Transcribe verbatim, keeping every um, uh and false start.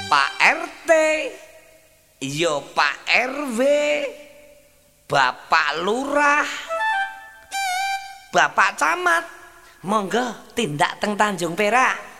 Pak R T, yo Pak R W, Bapak Lurah, Bapak Camat, monggo tindak teng Tanjung Perak.